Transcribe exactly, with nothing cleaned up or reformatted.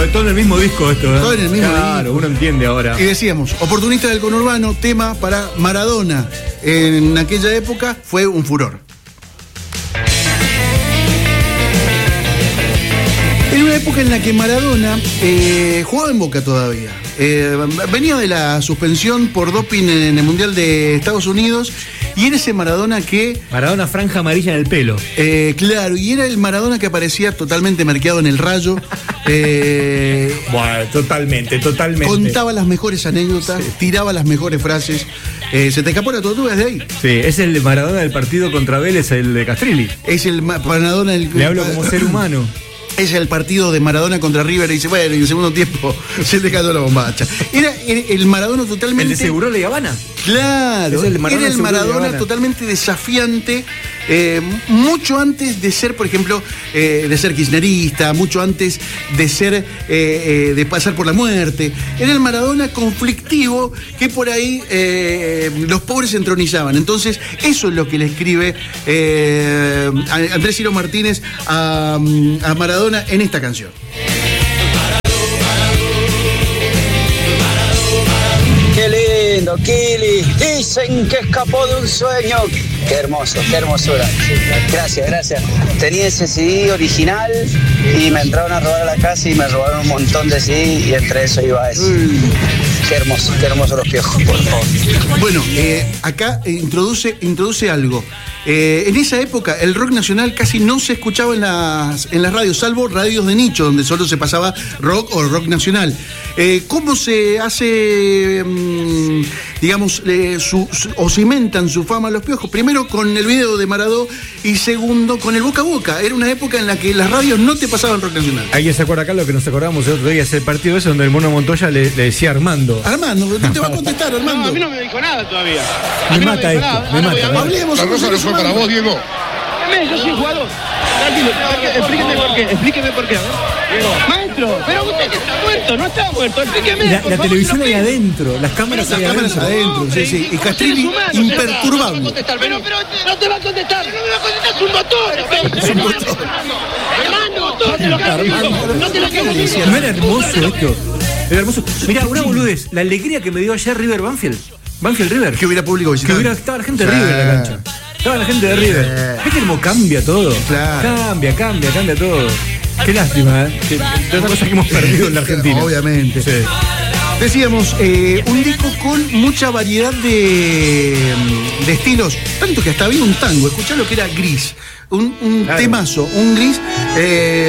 Todo en el mismo disco esto, ¿eh? Todo en el mismo claro, disco. Uno entiende ahora. Y decíamos, oportunista del conurbano, tema para Maradona. En aquella época fue un furor. En una época en la que Maradona eh, jugaba en Boca todavía. Eh, venía de la suspensión por doping en el Mundial de Estados Unidos. Y era ese Maradona que... Maradona franja amarilla en el pelo. Eh, claro, y era el Maradona que aparecía totalmente marqueado en el rayo. Eh, bueno, totalmente, totalmente. Contaba las mejores anécdotas, sí. Tiraba las mejores frases. Eh, se te escapó la tortuga desde ahí. Sí, es el Maradona del partido contra Vélez, el de Castrilli. Es el Maradona del... Le hablo como ser humano. Es el partido de Maradona contra River y dice, bueno, y en el segundo tiempo se le cayó la bombacha. Era el Maradona totalmente... ¿El de Segurola y Habana? Claro, es el Maradona era el Maradona totalmente desafiante, eh, mucho antes de ser, por ejemplo, eh, de ser kirchnerista, mucho antes de ser, eh, eh, de pasar por la muerte. Era el Maradona conflictivo que por ahí eh, los pobres se entronizaban. Entonces, eso es lo que le escribe eh, Andrés Ciro Martínez a, a Maradona en esta canción. Kili, dicen que escapó de un sueño. Qué hermoso, qué hermosura. Gracias, gracias. Tenía ese C D original y me entraron a robar a la casa y me robaron un montón de C D y entre eso iba eso. Qué hermoso, qué hermoso Los Piojos, por favor. Bueno, eh, acá introduce, introduce algo. Eh, en esa época el rock nacional casi no se escuchaba en las, en las radios, salvo radios de nicho, donde solo se pasaba rock o rock nacional. Eh, ¿Cómo se hace, mmm, digamos, eh, su, su, o cimentan su fama Los Piojos? Primero con el video de Maradó y segundo con el boca a boca. Era una época en la que las radios no te pasaban rock nacional. ¿Alguien se acuerda acá lo que nos acordamos el otro día, ese partido ese donde el Mono Montoya le, le decía a Armando? Armando, no te va a contestar, Armando. No, a mí no me dijo nada todavía. Me mí mata no me esto, nada. me mata. Hablemos. La rosa no fue para vos, Diego. Yo soy jugador. Tranquilo, explíqueme por qué, explíqueme por qué. Maestro, pero usted que está muerto, no está muerto, explíqueme. La, la televisión ahí adentro, las cámaras las ahí cámaras adentro. adentro, sí, sí. Y Castrilli imperturbable. Pero, pero no te va a contestar, no me va a contestar, es un botón. Es un botón. Armando, no te lo quiero decir. No era hermoso esto. Era hermoso. Mirá, una boludez, la alegría que me dio ayer River Banfield. Banfield River. Que hubiera público visitante. Que hubiera, estaba la gente de River en la cancha. Estaba la gente de River. ¿Viste cómo cambia todo? Claro. Cambia, cambia, cambia todo. Qué lástima, ¿eh? Que, de otra cosa que hemos perdido en la Argentina. Obviamente. Sí. Decíamos, eh, un disco con mucha variedad de, de estilos. Tanto que hasta había un tango. Escuchá lo que era Gris. Un, un claro. temazo, un Gris. Eh,